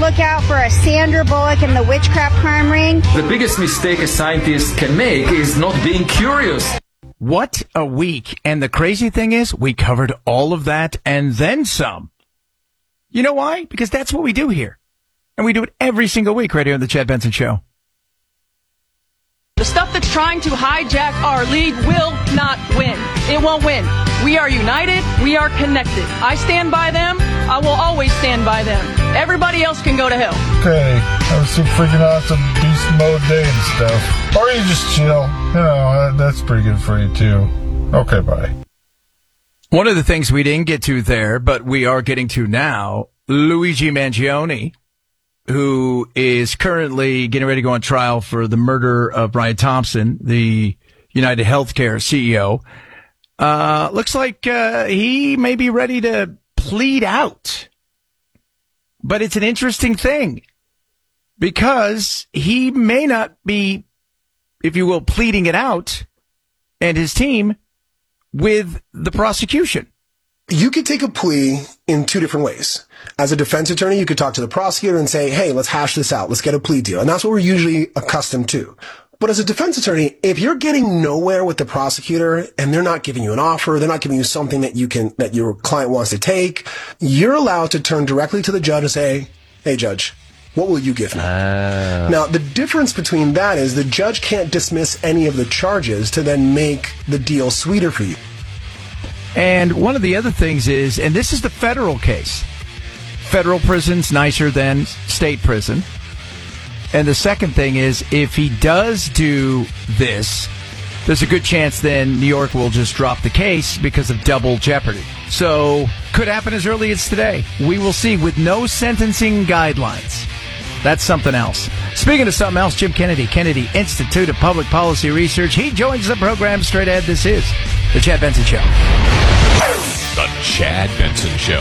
look out for a Sandra Bullock in the witchcraft crime ring. The biggest mistake a scientist can make is not being curious. What a week. And the crazy thing is, we covered all of that and then some. You know why? Because that's what we do here. And we do it every single week right here on the Chad Benson Show. The stuff that's trying to hijack our league will not win. It won't win. We are united. We are connected. I stand by them. I will always stand by them. Everybody else can go to hell. Okay, have a super freaking awesome beast mode day and stuff. Or you just chill. You know, that's pretty good for you too. Okay, bye. One of the things we didn't get to there, but we are getting to now, Luigi Mangione, who is currently getting ready to go on trial for the murder of Brian Thompson, the United Healthcare CEO. Looks like he may be ready to plead out. But it's an interesting thing because he may not be, if you will, pleading it out, and his team, with the prosecution. You could take a plea in two different ways. As a defense attorney, you could talk to the prosecutor and say, hey, let's hash this out. Let's get a plea deal. And that's what we're usually accustomed to. But as a defense attorney, if you're getting nowhere with the prosecutor and they're not giving you an offer, they're not giving you something that that your client wants to take, you're allowed to turn directly to the judge and say, hey, judge, what will you give me? Now, the difference between that is the judge can't dismiss any of the charges to then make the deal sweeter for you. And one of the other things is, and this is the federal case, federal prison's nicer than state prison. And the second thing is, if he does do this, there's a good chance then New York will just drop the case because of double jeopardy. So, could happen as early as today. We will see, with no sentencing guidelines. That's something else. Speaking of something else, Jim Kennedy, Kennedy Institute of Public Policy Research. He joins the program straight ahead. This is The Chad Benson Show. The Chad Benson Show.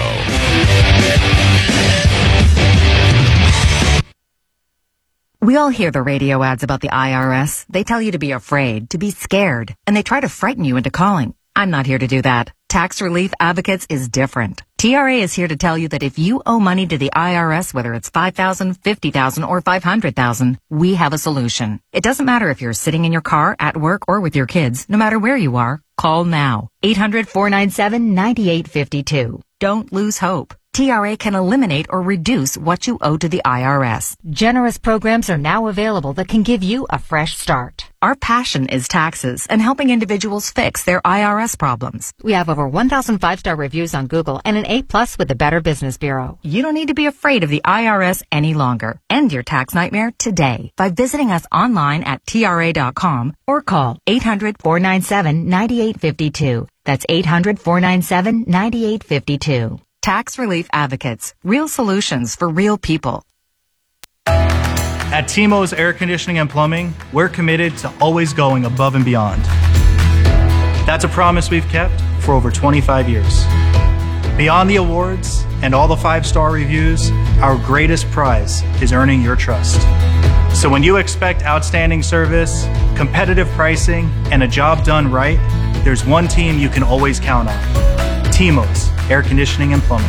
We all hear the radio ads about the IRS. They tell you to be afraid, to be scared, and they try to frighten you into calling. I'm not here to do that. Tax Relief Advocates is different. TRA is here to tell you that if you owe money to the IRS, whether it's $5,000, $50,000, or $500,000, we have a solution. It doesn't matter if you're sitting in your car, at work, or with your kids. No matter where you are, call now. 800-497-9852. Don't lose hope. TRA can eliminate or reduce what you owe to the IRS. Generous programs are now available that can give you a fresh start. Our passion is taxes and helping individuals fix their IRS problems. We have over 1,000 5-star reviews on Google and an A+ with the Better Business Bureau. You don't need to be afraid of the IRS any longer. End your tax nightmare today by visiting us online at TRA.com or call 800-497-9852. That's 800-497-9852. Tax Relief Advocates. Real solutions for real people. At Timo's Air Conditioning and Plumbing, we're committed to always going above and beyond. That's a promise we've kept for over 25 years. Beyond the awards and all the 5-star reviews, our greatest prize is earning your trust. So when you expect outstanding service, competitive pricing, and a job done right, there's one team you can always count on. Timo's Air Conditioning and Plumbing.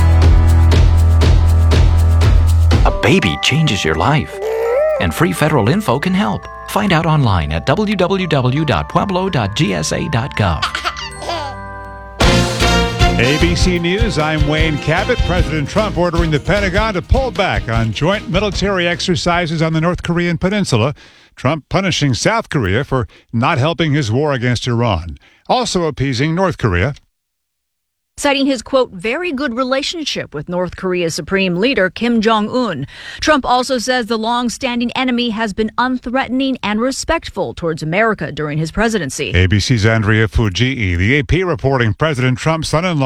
A baby changes your life, and free federal info can help. Find out online at www.pueblo.gsa.gov. ABC News, I'm Wayne Cabot. President Trump ordering the Pentagon to pull back on joint military exercises on the North Korean peninsula. Trump punishing South Korea for not helping his war against Iran. Also appeasing North Korea. Citing his, quote, very good relationship with North Korea's supreme leader, Kim Jong-un. Trump also says the long-standing enemy has been unthreatening and respectful towards America during his presidency. ABC's Andrea Fujii. The AP reporting President Trump's son-in-law